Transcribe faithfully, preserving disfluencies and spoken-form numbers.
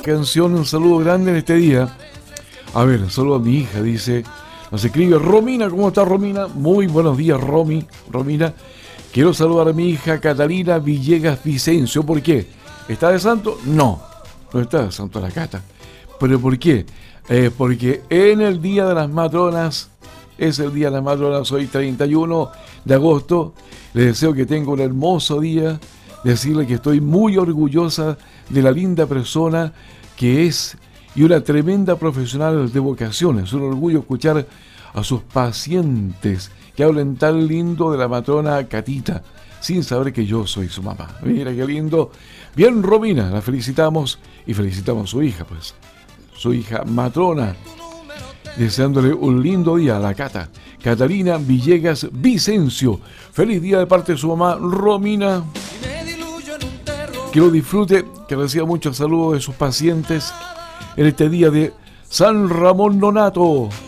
canción. Un saludo grande en este día. A ver, un saludo a mi hija, dice. Nos escribe Romina. ¿Cómo está Romina? Muy buenos días, Romy. Romina. Quiero saludar a mi hija Catalina Villegas Vicencio. ¿Por qué? ¿Está de santo? No, no está de santo la Cata. ¿Pero por qué? Eh, porque en el Día de las Matronas, es el Día de las Matronas, hoy treinta y uno de agosto. Les deseo que tenga un hermoso día. Decirle que estoy muy orgullosa de la linda persona que es y una tremenda profesional de vocación. Es un orgullo escuchar a sus pacientes que hablen tan lindo de la matrona Catita, sin saber que yo soy su mamá. Mira qué lindo. Bien, Romina, la felicitamos y felicitamos a su hija, pues, su hija matrona, deseándole un lindo día a la Cata. Catalina Villegas Vicencio. Feliz día de parte de su mamá, Romina. Que lo disfrute, que reciba muchos saludos de sus pacientes en este día de San Ramón Nonato.